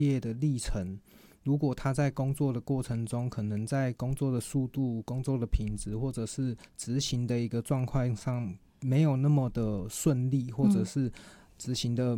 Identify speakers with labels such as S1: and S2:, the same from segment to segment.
S1: 业的历程，如果他在工作的过程中，可能在工作的速度、工作的品质，或者是执行的一个状况上没有那么的顺利，或者是执行的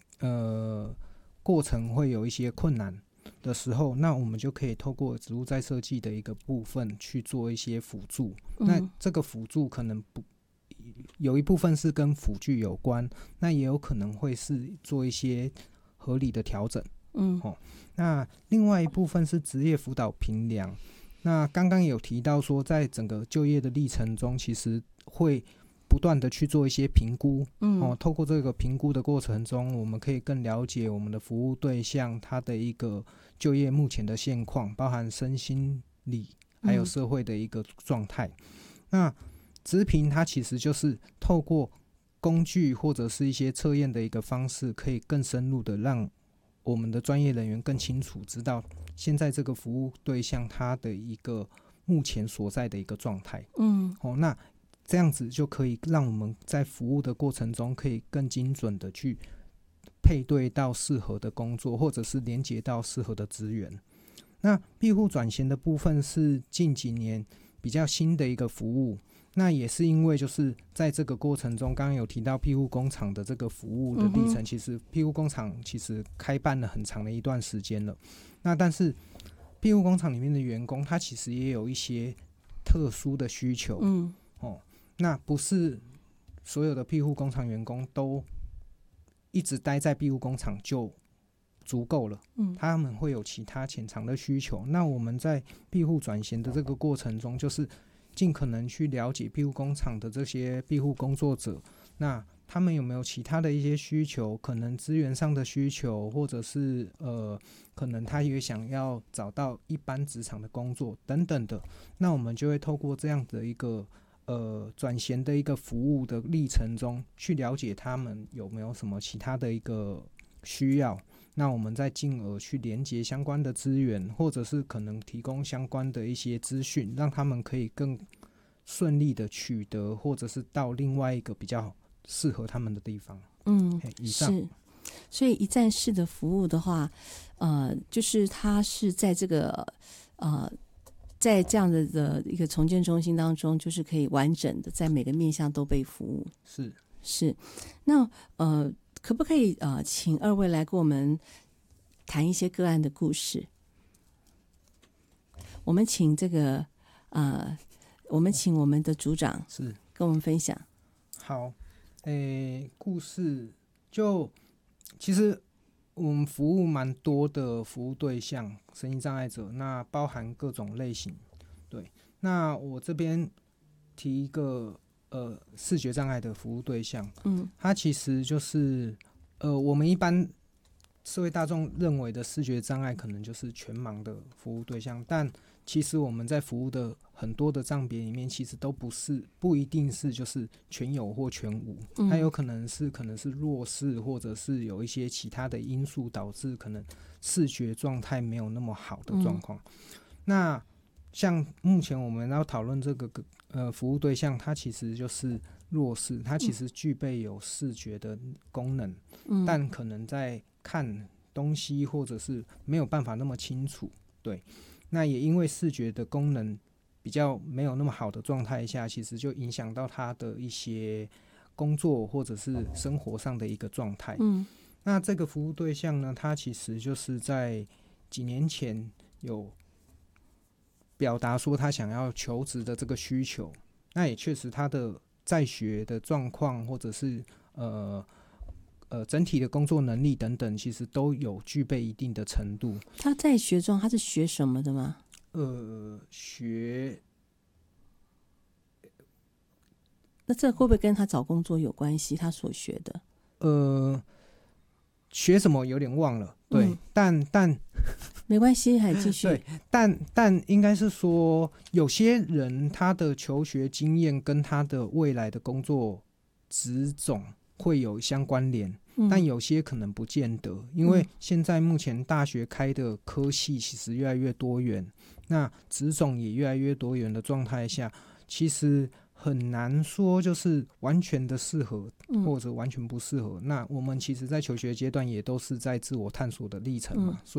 S1: 过程会有一些困难的时候，那我们就可以透过植物再设计的一个部分去做一些辅助。那这个辅助可能有一部分是跟辅具有关，那也有可能会是做一些合理的调整。那另外一部分是职业辅导评量。那刚刚有提到说，在整个就业的历程中，其实会不断的去做一些评估。透过这个评估的过程中，我们可以更了解我们的服务对象他的一个就业目前的现况，包含身心理还有社会的一个状态。那职评它其实就是透过工具或者是一些测验的一个方式，可以更深入的让我们的专业人员更清楚知道现在这个服务对象他的一个目前所在的一个状态。那这样子就可以让我们在服务的过程中可以更精准的去配对到适合的工作，或者是连接到适合的资源。那庇护转衔的部分是近几年比较新的一个服务，那也是因为就是在这个过程中，刚刚有提到庇护工厂的这个服务的历程，其实庇护工厂其实开办了很长的一段时间了。那但是庇护工厂里面的员工他其实也有一些特殊的需求。那不是所有的庇护工厂员工都一直待在庇护工厂就足够了。他们会有其他潜藏的需求。那我们在庇护转衔的这个过程中，就是尽可能去了解庇护工厂的这些庇护工作者，那他们有没有其他的一些需求，可能资源上的需求，或者是可能他也想要找到一般职场的工作等等的。那我们就会透过这样的一个转衔的一个服务的历程中，去了解他们有没有什么其他的一个需要。那我们再进而去连接相关的资源，或者是可能提供相关的一些资讯，让他们可以更顺利的取得，或者是到另外一个比较适合他们的地方。以上
S2: 是。所以一站式的服务的话，就是它是在这个在这样的一个重建中心当中，就是可以完整的在每个面向都被服务。是。那可不可以请二位来跟我们谈一些个案的故事？我们请我们的组长
S1: 是
S2: 跟我们分享。
S1: 好，故事就其实我们服务蛮多的服务对象，身心障碍者，那包含各种类型。对，那我这边提一个视觉障碍的服务对象。它其实就是我们一般社会大众认为的视觉障碍可能就是全盲的服务对象，但其实我们在服务的很多的障别里面，其实都不一定是就是全有或全无。它有可能是弱视，或者是有一些其他的因素导致可能视觉状态没有那么好的状况。那像目前我们要讨论这个服务对象，它其实就是弱视，它其实具备有视觉的功能，但可能在看东西或者是没有办法那么清楚。对，那也因为视觉的功能比较没有那么好的状态下，其实就影响到他的一些工作或者是生活上的一个状态。那这个服务对象呢，他其实就是在几年前有表达说他想要求职的这个需求，那也确实他的在学的状况，或者是整体的工作能力等等，其实都有具备一定的程度。
S2: 他在学中，他是学什么的吗？那这会不会跟他找工作有关系？他所学的？
S1: 学什么有点忘了。对，但
S2: 没关系，还继续。
S1: 对，但应该是说，有些人他的求学经验跟他的未来的工作职种会有相关联，但有些可能不见得，因为现在目前大学开的科系其实越来越多元，那职种也越来越多元的状态下，其实很难说就是完全的适合或者完全不适合。那我们其实在求学阶段也都是在自我探索的历程嘛，